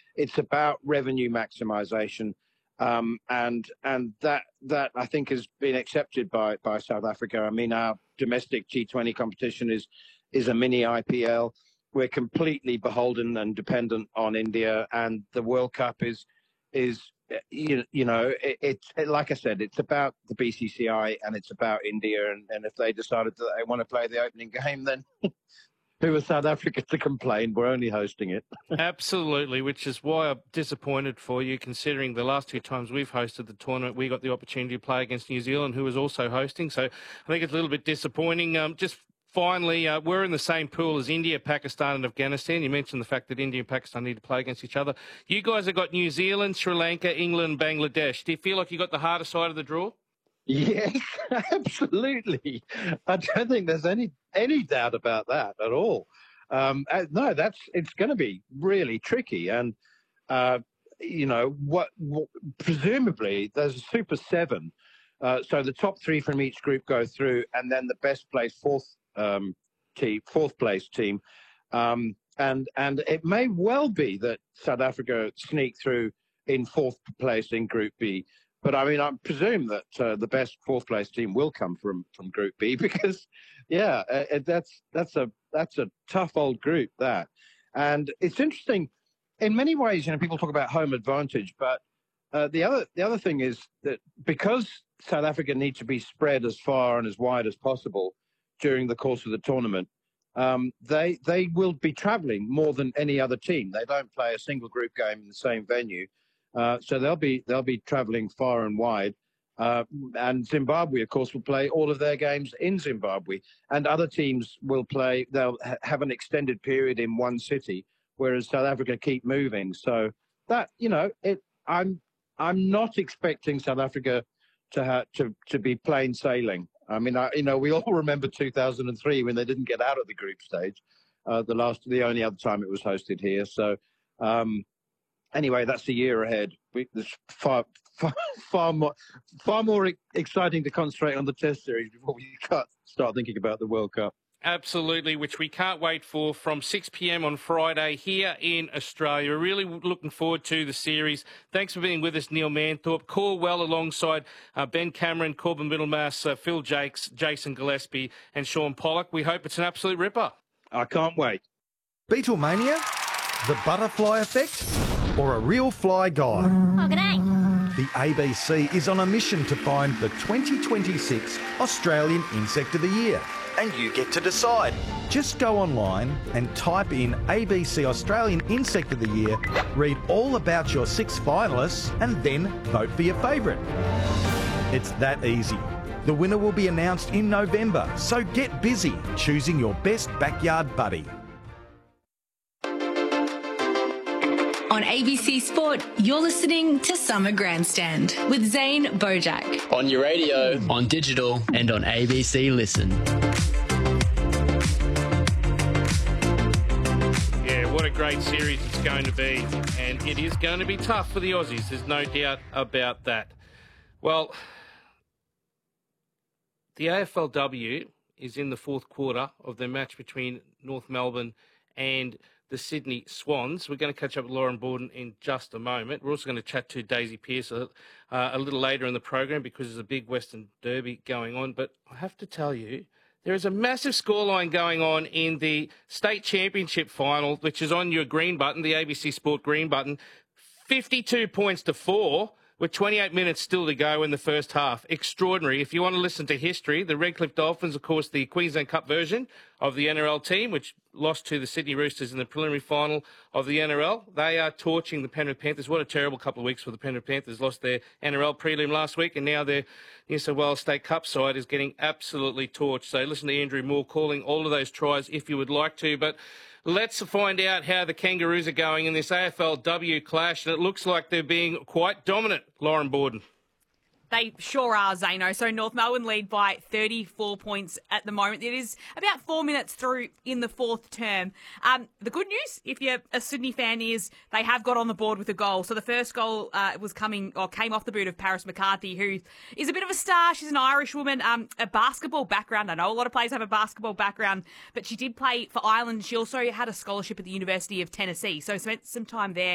it's about revenue maximisation, and that I think has been accepted by South Africa. I mean, our domestic G20 competition is a mini IPL. We're completely beholden and dependent on India, and the World Cup is it's like I said, it's about the BCCI and it's about India, and if they decided that they want to play the opening game, then who was South Africa to complain? We're only hosting it. Absolutely, which is why I'm disappointed for you, considering the last two times we've hosted the tournament, we got the opportunity to play against New Zealand, who was also hosting. So I think it's a little bit disappointing. Just finally, we're in the same pool as India, Pakistan and Afghanistan. You mentioned the fact that India and Pakistan need to play against each other. You guys have got New Zealand, Sri Lanka, England, Bangladesh. Do you feel like you got the harder side of the draw? Yes, absolutely. I don't think there's any doubt about that at all. No, it's going to be really tricky, and what presumably there's a Super 7, so the top 3 from each group go through, and then the best place fourth place team, and it may well be that South Africa sneak through in 4th place in Group B. But I mean, I presume that the best 4th place team will come from Group B, because, that's a tough old group, that. And it's interesting in many ways. People talk about home advantage, but the other thing is that because South Africa need to be spread as far and as wide as possible during the course of the tournament, they will be travelling more than any other team. They don't play a single group game in the same venue. So they'll be travelling far and wide, and Zimbabwe, of course, will play all of their games in Zimbabwe, and other teams will play. They'll have an extended period in one city, whereas South Africa keep moving. So that I'm not expecting South Africa to be plain sailing. I mean, we all remember 2003 when they didn't get out of the group stage, the only other time it was hosted here. So. Anyway, that's a year ahead. There's far more exciting to concentrate on the Test series before we start thinking about the World Cup. Absolutely, which we can't wait for, from 6 p.m. on Friday here in Australia. We're really looking forward to the series. Thanks for being with us, Neil Manthorpe. Corwell alongside Ben Cameron, Corbin Middlemass, Phil Jakes, Jason Gillespie and Sean Pollock. We hope it's an absolute ripper. I can't wait. Beatlemania? The butterfly effect? Or a real fly guy? Oh, g'day. The ABC is on a mission to find the 2026 Australian Insect of the Year. And you get to decide. Just go online and type in ABC Australian Insect of the Year, read all about your 6 finalists, and then vote for your favourite. It's that easy. The winner will be announced in November, so get busy choosing your best backyard buddy. On ABC Sport, you're listening to Summer Grandstand with Zane Bojack. On your radio, on digital, and on ABC Listen. Yeah, what a great series it's going to be. And it is going to be tough for the Aussies. There's no doubt about that. Well, the AFLW is in the 4th quarter of their match between North Melbourne and the Sydney Swans. We're going to catch up with Lauren Borden in just a moment. We're also going to chat to Daisy Pearce a little later in the program, because there's a big Western Derby going on. But I have to tell you, there is a massive scoreline going on in the State Championship final, which is on your green button, the ABC Sport green button. 52 points to 4. With 28 minutes still to go in the first half. Extraordinary. If you want to listen to history, the Redcliffe Dolphins, of course, the Queensland Cup version of the NRL team, which lost to the Sydney Roosters in the preliminary final of the NRL. They are torching the Penrith Panthers. What a terrible couple of weeks for the Penrith Panthers. Lost their NRL prelim last week, and now their New South Wales State Cup side is getting absolutely torched. So listen to Andrew Moore calling all of those tries if you would like to. But let's find out how the Kangaroos are going in this AFLW clash, and it looks like they're being quite dominant. Lauren Borden. They sure are, Zano. So North Melbourne lead by 34 points at the moment. It is about 4 minutes through in the 4th term. The good news, if you're a Sydney fan, is they have got on the board with a goal. So the first goal came off the boot of Paris McCarthy, who is a bit of a star. She's an Irish woman, a basketball background. I know a lot of players have a basketball background, but she did play for Ireland. She also had a scholarship at the University of Tennessee, so spent some time there.